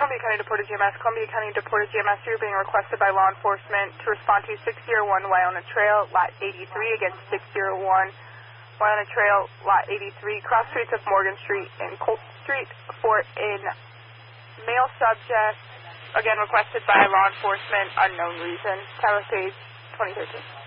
Columbia County Deported GMS. Columbia County Deported GMS, you're being requested by law enforcement to respond to 601 Wyona Trail, Lot 83 against 601 Wyona Trail, Lot 83, cross streets of Morgan Street and Colt Street for a male subject, again requested by law enforcement, unknown reason. Tyler Page, 2013.